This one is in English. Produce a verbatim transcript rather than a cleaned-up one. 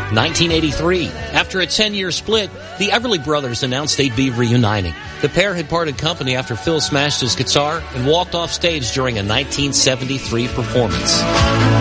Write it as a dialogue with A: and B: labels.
A: nineteen eighty-three, after a ten-year split, the Everly Brothers announced they'd be reuniting. The pair had parted company after Phil smashed his guitar and walked off stage during a nineteen seventy-three performance.